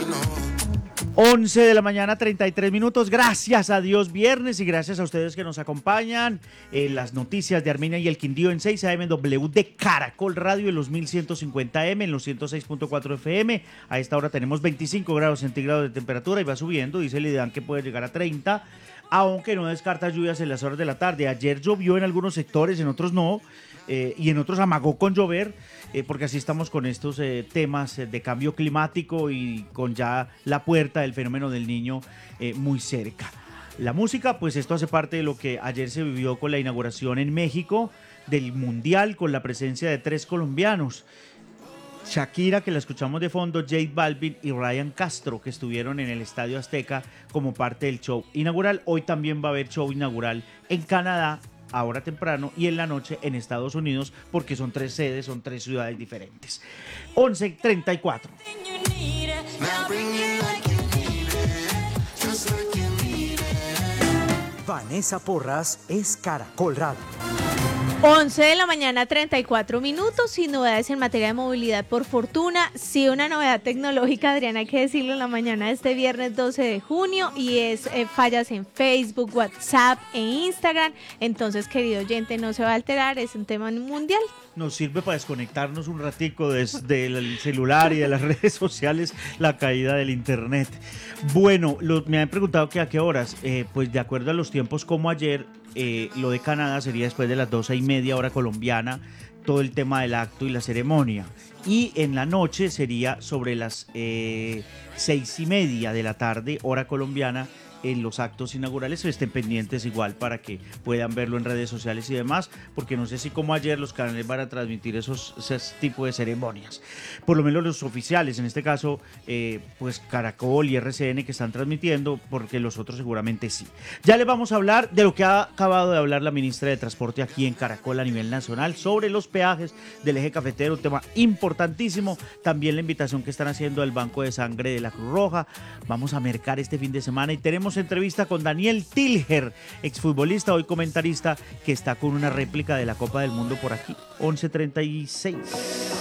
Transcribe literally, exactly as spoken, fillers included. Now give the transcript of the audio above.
once de la mañana, treinta y tres minutos. Gracias a Dios, viernes, y gracias a ustedes que nos acompañan en las noticias de Armenia y el Quindío en seis A M W de Caracol Radio en los mil ciento cincuenta M, en los ciento seis punto cuatro F M. A esta hora tenemos veinticinco grados centígrados de temperatura y va subiendo. Dice el IDEAN que puede llegar a treinta, aunque no descarta lluvias en las horas de la tarde. Ayer llovió en algunos sectores, en otros no. Eh, y en otros amagó con llover, eh, porque así estamos con estos eh, temas eh, de cambio climático y con ya la puerta del fenómeno del Niño eh, muy cerca. La música, pues esto hace parte de lo que ayer se vivió con la inauguración en México del Mundial, con la presencia de tres colombianos. Shakira, que la escuchamos de fondo, J Balvin y Ryan Castro, que estuvieron en el Estadio Azteca como parte del show inaugural. Hoy también va a haber show inaugural en Canadá, ahora temprano, y en la noche en Estados Unidos, porque son tres sedes, son tres ciudades diferentes. once treinta y cuatro. Vanessa Porras es Caracol Radio. once de la mañana, treinta y cuatro minutos, y novedades en materia de movilidad por fortuna. Sí, una novedad tecnológica, Adriana, hay que decirlo, en la mañana de este viernes doce de junio, y es eh, fallas en Facebook, WhatsApp e Instagram. Entonces, querido oyente, no se va a alterar, es un tema mundial. Nos sirve para desconectarnos un ratico desde el celular y de las redes sociales, la caída del internet. Bueno, lo, me han preguntado que a qué horas, eh, pues de acuerdo a los tiempos como ayer, eh, lo de Canadá sería después de las doce y media hora colombiana, todo el tema del acto y la ceremonia. Y en la noche sería sobre las eh, seis y media de la tarde, hora colombiana, en los actos inaugurales. Estén pendientes igual para que puedan verlo en redes sociales y demás, porque no sé si como ayer los canales van a transmitir esos, esos tipos de ceremonias, por lo menos los oficiales, en este caso eh, pues Caracol y R C N, que están transmitiendo, porque los otros seguramente sí. Ya les vamos a hablar de lo que ha acabado de hablar la ministra de Transporte aquí en Caracol a nivel nacional sobre los peajes del eje cafetero, un tema importantísimo. También la invitación que están haciendo al Banco de Sangre de la Cruz Roja. Vamos a mercar este fin de semana y tenemos entrevista con Daniel Tilger, exfutbolista, hoy comentarista, que está con una réplica de la Copa del Mundo por aquí. once treinta y seis.